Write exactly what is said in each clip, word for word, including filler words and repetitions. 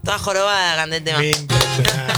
toda jorobada canté el tema. Impresionante.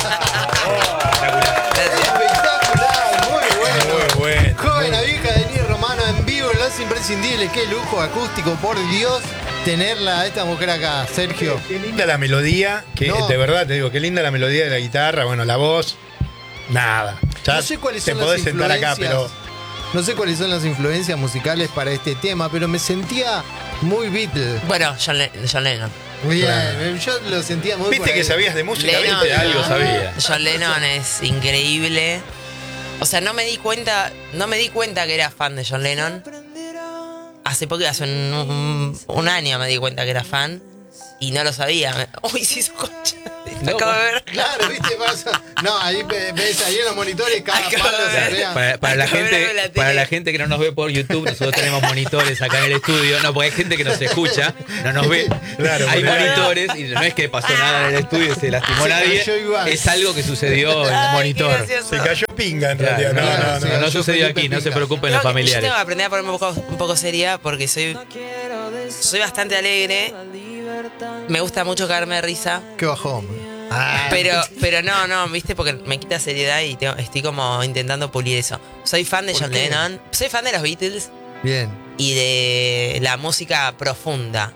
Espectacular, muy bueno. Muy bueno. Joven a vieja de Denis Romano en vivo, Los Imprescindibles. Qué lujo acústico, por Dios, tenerla a esta mujer acá, Sergio. Qué linda la melodía, que No. de verdad te digo, qué linda la melodía de la guitarra, bueno, la voz, nada. Ya No sé cuáles te son las podés sentar acá, influencias. pero No sé cuáles son las influencias musicales para este tema, pero me sentía muy Beatles. Bueno, John, Le- John Lennon. Bien, Claro. yo lo sentía muy viste por que ahí. sabías de música, Lennon, viste, algo sabía. John Lennon es increíble. O sea, no me di cuenta, no me di cuenta que era fan de John Lennon. Hace poco, hace un, un, un año me di cuenta que era fan y no lo sabía. Uy, sí, su concha. Te No, acabo de ver. Claro, viste, pasa. No, ahí ve- ves ahí en los monitores cada Acabo palo de se ver. vea. Para, para la Acabo de verlo en gente, la tele. para la gente que no nos ve por YouTube, nosotros tenemos monitores acá en el estudio. No, porque hay gente que nos escucha, no nos ve. Claro, hay porque- monitores y no es que pasó nada en el estudio y se lastimó Se nadie. cayó igual. Es algo que sucedió en el Ay, qué monitor. gracioso. Se cayó pinga en Claro, realidad. No, claro, no, sí, no. No, no yo sucedió Felipe aquí, no se Pinga. preocupen No, los que Yo familiares. tengo que aprender a ponerme un poco, un poco seria porque soy, soy bastante alegre. Me gusta mucho caerme de risa. Qué bajón. Ah, Pero, pero no, no, viste, porque me quita seriedad y tengo- estoy como intentando pulir eso. Soy fan de ¿Por John qué? Lennon, soy fan de los Beatles Bien. y de la música profunda.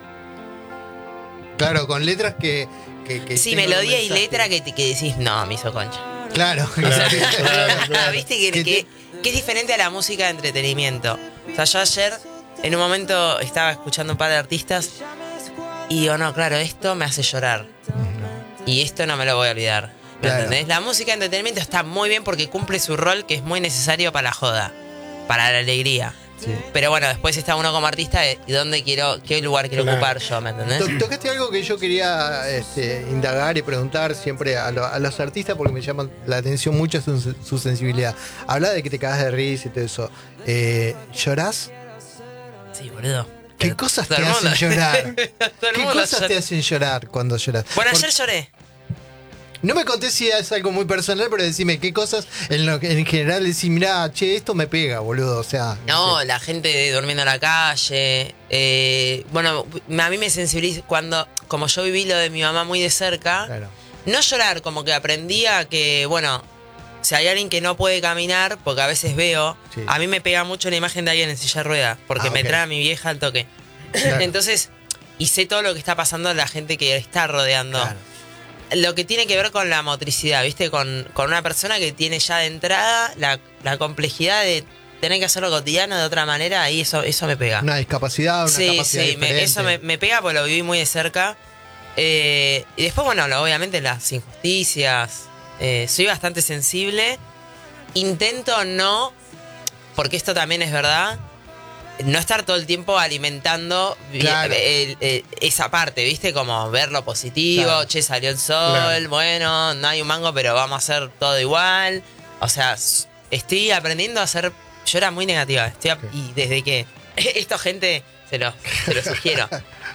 Claro, con letras que. que, que Sí, tengan un melodía y mensaje. letra que, te- que decís, no, me hizo concha. Claro, Claro, claro, claro. Viste que, Que que- te- que es diferente a la música de entretenimiento. O sea, yo ayer en un momento estaba escuchando un par de artistas y digo, no, claro, esto me hace llorar. Y esto no me lo voy a olvidar. ¿Me Claro. entendés? La música de entretenimiento está muy bien porque cumple su rol que es muy necesario para la joda, para la alegría. Sí. Pero bueno, después está uno como artista de y dónde quiero, qué lugar quiero Claro. ocupar yo, ¿me entendés? To- Tocaste algo que yo quería este, indagar y preguntar siempre a, lo- a los artistas porque me llama la atención mucho su, su sensibilidad. Habla de que te cagas de risa y todo eso. Eh, ¿Llorás? Sí, boludo. ¿Qué Pero cosas todo te el hacen mundo- llorar? todo el ¿Qué mundo cosas llora. te hacen llorar cuando lloras? Bueno, Por- ayer lloré. No me conté si es algo muy personal, pero decime qué cosas en, lo que, en general decís, mirá, che, esto me pega, boludo. O sea, No, sé. la gente durmiendo en la calle. eh, bueno, a mí me sensibiliza cuando, como yo viví lo de mi mamá muy de cerca, Claro. no llorar, como que aprendí a que, bueno, si hay alguien que no puede caminar, porque a veces veo, Sí. a mí me pega mucho la imagen de alguien en silla de ruedas, porque Ah, me ok. trae a mi vieja al toque. Claro. Entonces, y sé todo lo que está pasando a la gente que está rodeando. Claro. Lo que tiene que ver con la motricidad, ¿viste? Con, con una persona que tiene ya de entrada la, la complejidad de tener que hacerlo cotidiano de otra manera, ahí eso, eso me pega. Una discapacidad, una sí, capacidad sí, me- diferente. eso me, me pega porque lo viví muy de cerca. Eh, y después, bueno, lo- obviamente las injusticias. Eh, soy bastante sensible. Intento no, porque esto también es verdad, no estar todo el tiempo alimentando vi- Claro. el- el- esa parte, ¿viste? Como ver lo positivo, Claro. che, salió el sol, Claro. bueno, no hay un mango, pero vamos a hacer todo igual. O sea, s- estoy aprendiendo a ser... Yo era muy negativa, estoy ap- Ok. y desde que... Esto, gente, se lo, se lo sugiero.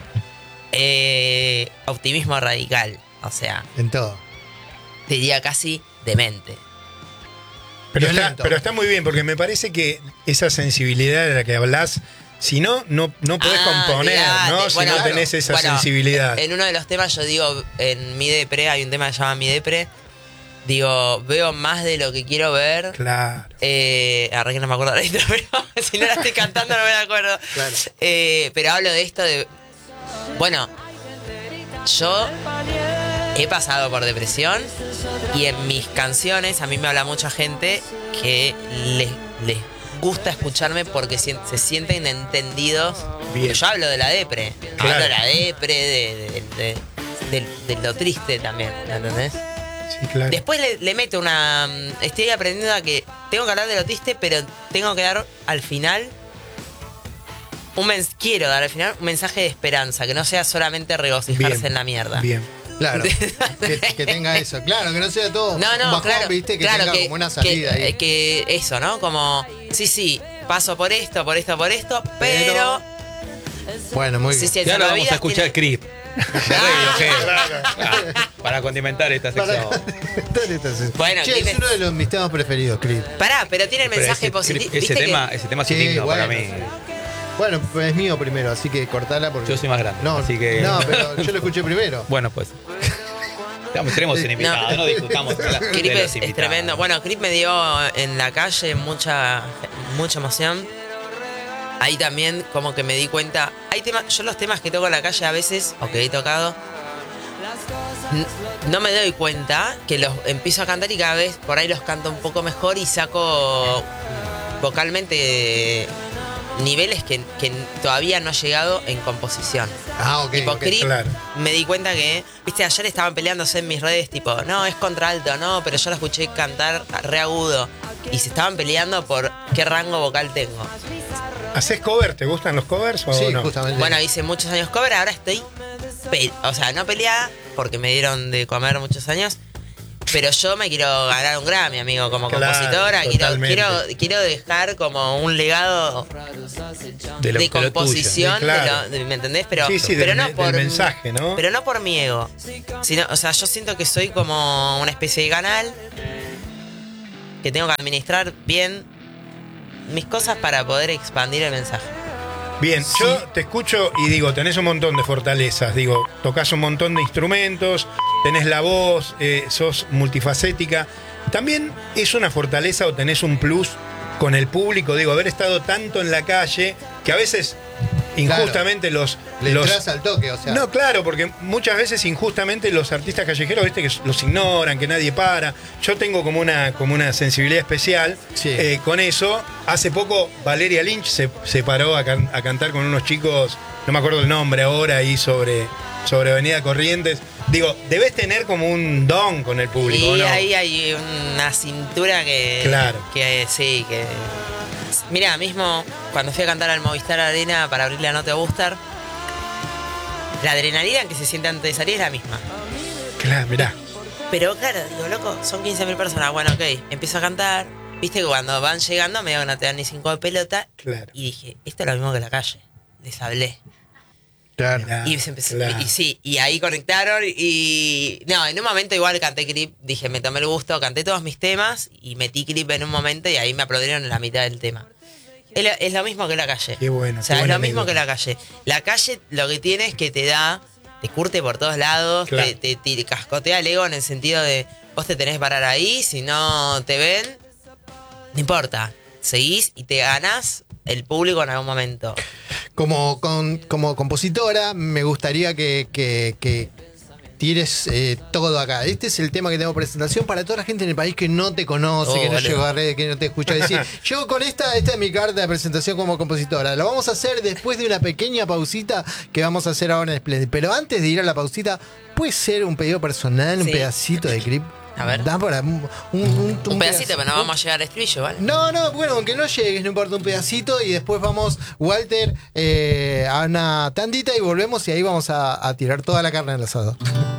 Eh, optimismo radical, o sea, En todo. te diría casi demente. Pero está, Violento. pero está muy bien, porque me parece que esa sensibilidad de la que hablas, si no, no, no podés Ah, componer, olvidate. ¿no? Si Bueno, no tenés esa bueno, sensibilidad. En uno de los temas yo digo, en mi depre, hay un tema que se llama Mi Depre, digo, veo más de lo que quiero ver. Claro. Eh, arre que no me acuerdo de esto, pero si no la estoy cantando no me acuerdo. Claro. Eh, pero hablo de esto de... Bueno, yo he pasado por depresión y en mis canciones a mí me habla mucha gente que les, les gusta escucharme porque sien- se sienten entendidos. Bien. Yo hablo de la depre, Claro. hablo de la depre, de, de- de- de- de lo triste también, ¿entendés? Sí, claro. Después le, le meto una... mm, Estoy aprendiendo a que tengo que hablar de lo triste, pero tengo que dar al final... Un mens quiero dar al final un mensaje de esperanza, que no sea solamente regocijarse Bien. en la mierda. Bien. Claro. que, que tenga eso. Claro, que no sea todo No, no, un bajón, claro, viste, que claro, tenga que, como una salida que, ahí. que eso, ¿no? Como, sí, sí, paso por esto, por esto, por esto, pero... Bueno, muy sí, bien. sí, el Y ahora vamos a salvavidas escuchar tiene- Creep. De Radiohead. Para condimentar esta sección. Bueno, Che, Creep es es- uno de los mis temas preferidos, Creep. Pará, pero tiene el Pero mensaje ese, positivo. ese ¿Viste tema, que- ese tema es Sí, un himno bueno. para mí. Bueno, pues es mío primero, así que cortala porque. Yo soy más grande, No, así que- no, pero yo lo escuché primero. Bueno, pues. Estamos, tenemos un invitado, no, no discutamos. de la- de Crip los es, es invitados. tremendo. Bueno, Crip me dio en la calle mucha, mucha emoción. Ahí también como que me di cuenta. Hay temas, yo los temas que toco en la calle a veces, o que he tocado, n- no me doy cuenta que los empiezo a cantar y cada vez por ahí los canto un poco mejor y saco vocalmente niveles que, que todavía no he llegado en composición. Ah, ok. Tipo, ok. Crip, claro. me di cuenta que, viste, ayer estaban peleándose en mis redes, tipo, no, es contralto, no, pero yo la escuché cantar re agudo. Y se estaban peleando por qué rango vocal tengo. ¿Haces cover? ¿Te gustan los covers o Sí, no? justamente. Bueno, hice muchos años cover, ahora estoy, pe- o sea, no peleada, porque me dieron de comer muchos años, pero yo me quiero ganar un Grammy, amigo, como Claro, compositora. Quiero, totalmente. quiero, quiero dejar como un legado De lo- de de lo composición, tuyo. Sí, claro. de lo- de- ¿me entendés? Pero, Sí, sí, pero del no me- por del mensaje, ¿no? Pero no por mi ego. Sino, o sea, yo siento que soy como una especie de canal que tengo que administrar bien mis cosas para poder expandir el mensaje. Bien, yo te escucho y digo, tenés un montón de fortalezas, digo, tocas un montón de instrumentos, tenés la voz, eh, sos multifacética. También es una fortaleza o tenés un plus con el público, digo, haber estado tanto en la calle que a veces injustamente los... Le los entras al toque, o sea. No, claro, porque muchas veces injustamente los artistas callejeros, viste, que los ignoran, que nadie para. Yo tengo como una, como una sensibilidad especial Sí. eh, con eso. Hace poco Valeria Lynch se, se paró a, can- a cantar con unos chicos, no me acuerdo el nombre ahora, ahí sobre, sobre Avenida Corrientes. Digo, debes tener como un don con el público, Y ¿o no? ahí hay una cintura que. Claro. Que sí, que. Mira, mismo cuando fui a cantar al Movistar Arena para abrirle a No Te Va a Gustar, la adrenalina que se siente antes de salir es la misma. Claro, mirá. Pero claro, digo, loco, son quince mil personas. Bueno, ok, empiezo a cantar. Viste que cuando van llegando, me digo que no te dan ni cinco de pelota. Claro. Y dije, esto es lo mismo que la calle. Les hablé. Claro. Mirá, Y se empezó, claro. y, y sí, y ahí conectaron y... No, en un momento igual canté Crip, dije, me tomé el gusto, canté todos mis temas y metí Crip en un momento y ahí me aplaudieron en la mitad del tema. Es lo, es lo mismo que la calle. Qué bueno, O sea, qué es buena lo mismo anécdota. que la calle. La calle lo que tiene es que te da, te curte por todos lados, Claro. te, te, te cascotea el ego en el sentido de vos te tenés que parar ahí, si no te ven, no importa. Seguís y te ganás el público en algún momento. Como, con, como compositora, me gustaría que, que, que tires eh, todo acá. Este es el tema que tengo presentación para toda la gente en el país que no te conoce, Oh, que no vale. llegó a redes, que no te escucha decir. Yo con esta, esta es mi carta de presentación como compositora. Lo vamos a hacer después de una pequeña pausita que vamos a hacer ahora en Splendid. Pero antes de ir a la pausita, ¿puede ser un pedido personal, un Sí. pedacito de Crip? A ver. Da para un, un, un- Un pedacito, pero no vamos a llegar al estribillo, ¿vale? No, no, bueno, aunque no llegues, no importa, un pedacito y después vamos, Walter, eh, a una tandita y volvemos y ahí vamos a, a tirar toda la carne al asado.